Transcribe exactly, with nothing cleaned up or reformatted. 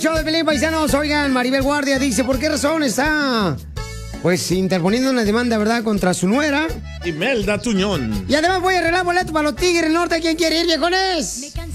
show de Pelín, paisanos. Oigan, Maribel Guardia dice, ¿por qué razón está, pues, interponiendo una demanda, verdad, contra su nuera? Imelda Tuñón. Y además voy a arreglar boleto para los Tigres del Norte. ¿Quién quiere ir, viejones?